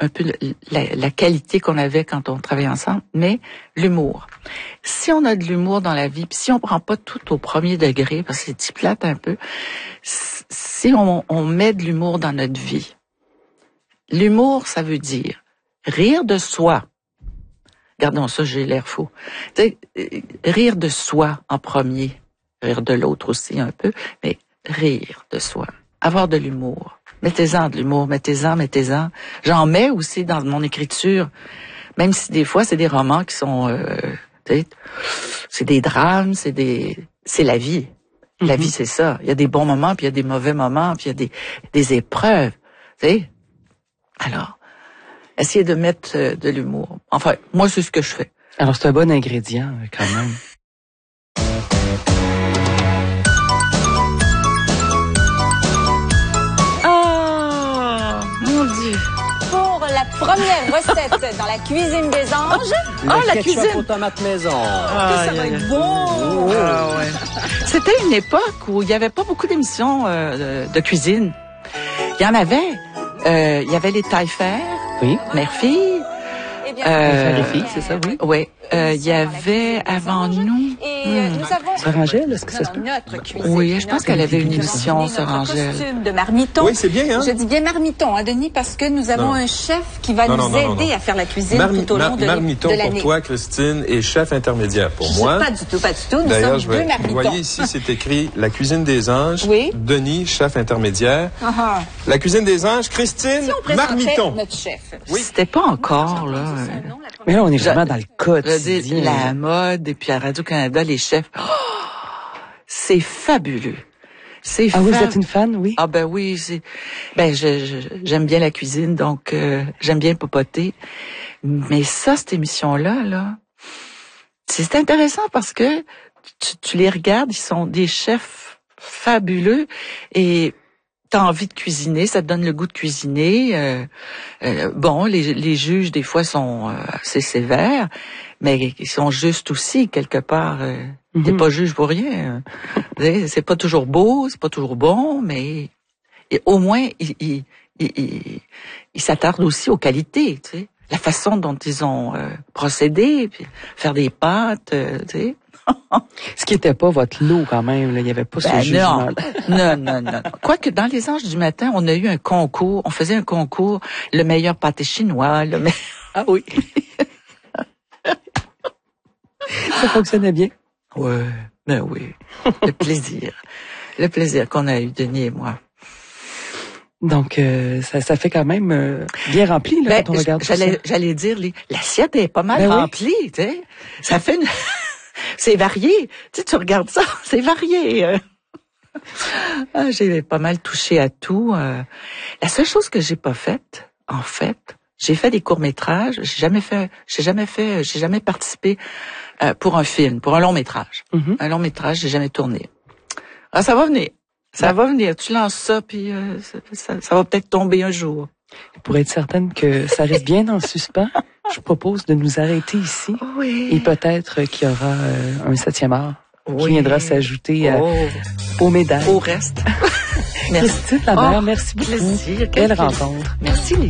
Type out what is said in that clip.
un peu la qualité qu'on avait quand on travaillait ensemble, mais l'humour. Si on a de l'humour dans la vie, puis si on prend pas tout au premier degré, parce que c'est petit plate un peu, si on met de l'humour dans notre vie, l'humour, ça veut dire rire de soi. Regardons ça, j'ai l'air fou. Rire de soi en premier, rire de l'autre aussi un peu, mais rire de soi, avoir de l'humour. Mettez-en de l'humour, mettez-en. J'en mets aussi dans mon écriture, même si des fois c'est des romans qui sont, c'est des drames, c'est la vie. La vie, c'est ça. Il y a des bons moments, puis il y a des mauvais moments, puis il y a des épreuves. Tu sais? Alors, essayez de mettre de l'humour. Enfin, moi, c'est ce que je fais. Alors, c'est un bon ingrédient, quand même. Première recette dans la cuisine des anges. La cuisine aux tomates maison. Ça va être bon. Ouais. C'était une époque où il n'y avait pas beaucoup d'émissions de cuisine. Il y en avait. Il y avait les taille-faire. Oui. Mère-fille. Les filles, c'est ça, oui. Oui. Il y avait avant nous. Nous avons Sœur Angèle, est-ce que ça se peut? notre cuisine. Oui, je pense qu'elle avait une émission, Sœur Angèle. Costume de marmiton. Oui, c'est bien, hein? Je dis bien marmiton, Denis, parce que nous avons un chef qui va nous aider à faire la cuisine tout au long de Marmiton l'année. pour toi, Christine, et chef intermédiaire pour moi. Pas du tout. Nous D'ailleurs, sommes deux marmitons. vous voyez ici, c'est écrit la cuisine des anges. Oui. Denis, chef intermédiaire. La cuisine des anges, Christine, Si on présentait Marmiton. notre chef. Oui. C'était pas encore, là. Mais là, on est vraiment dans le quotidien. La mode, et puis à Radio-Canada, les chefs. Oh, c'est fabuleux. Vous êtes une fan, oui? Ah ben oui, j'aime bien la cuisine, donc j'aime bien popoter. Mais ça, cette émission-là, là, c'est intéressant parce que tu les regardes, ils sont des chefs fabuleux et t'as envie de cuisiner, ça te donne le goût de cuisiner. Les juges, des fois, sont assez sévères, mais ils sont justes aussi, quelque part. T'es pas juge pour rien. C'est pas toujours beau, c'est pas toujours bon, mais au moins, ils s'attardent aussi aux qualités, tu sais. La façon dont ils ont procédé, puis faire des pâtes, tu sais. Ce qui était pas votre lot, quand même, là. Il y avait pas ce jugement. Non. Quoique, dans les Anges du matin, on a eu un concours. On faisait un concours, le meilleur pâté chinois, Ah oui. Ça fonctionnait bien. Ouais, ben oui. Le plaisir qu'on a eu, Denis et moi. Donc, ça fait quand même bien rempli, là, quand on regarde ça. J'allais dire, l'assiette est pas mal remplie, tu sais. Ça fait c'est varié. Tu regardes ça, c'est varié. J'ai pas mal touché à tout. La seule chose que j'ai pas faite, en fait, j'ai fait des courts-métrages. J'ai jamais participé pour un film, pour un long-métrage. Un long-métrage, j'ai jamais tourné. Ah, ça va venir. Ça va venir. Tu lances ça, puis ça va peut-être tomber un jour. Pour être certaine que ça reste bien dans le suspens, je propose de nous arrêter ici. Oui. Et peut-être qu'il y aura un 7e art qui viendra s'ajouter aux médailles. Au reste. Merci. Christine Labert, merci beaucoup. Plaisir. Belle rencontre. Merci, Léa.